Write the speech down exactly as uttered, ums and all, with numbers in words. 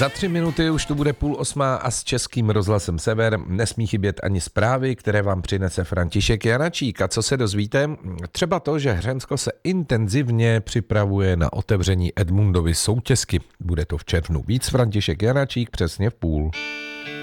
Za tři minuty už tu bude půl osmá a s Českým rozhlasem Sever nesmí chybět ani zprávy, které vám přinese František Janačík. A co se dozvíte? Třeba to, že Hřensko se intenzivně připravuje na otevření Edmundovy soutězky. Bude to v červnu. Víc František Janačík přesně v půl.